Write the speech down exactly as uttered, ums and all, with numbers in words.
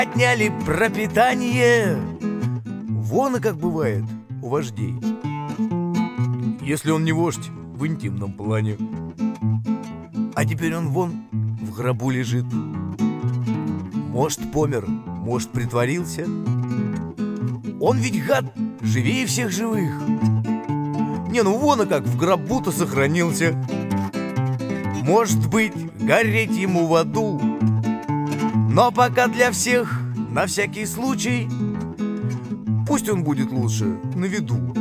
отняли пропитание. Вон и как бывает у вождей, если он не вождь в интимном плане. А теперь он вон в гробу лежит. Может, помер, может, притворился. Он ведь, гад, живее всех живых. Не, ну вон и как в гробу-то сохранился. Может быть, гореть ему в аду. Но пока для всех, на всякий случай, пусть он будет лучше на виду.